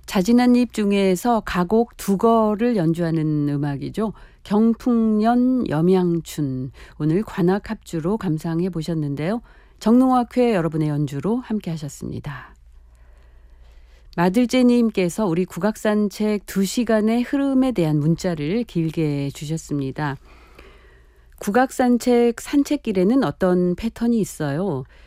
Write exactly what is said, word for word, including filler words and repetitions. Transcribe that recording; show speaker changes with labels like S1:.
S1: 자진한 입 중에서 가곡 두거를 연주하는 음악이죠. 경풍년 염양춘. 오늘 관악 합주로 감상해 보셨는데요. 정능화회 여러분의 연주로 함께 하셨습니다. 마들제님께서 우리 국악산책 두 시간의 흐름에 대한 문자를 길게 주셨습니다. 국악산책 산책길에는 어떤 패턴이 있어요?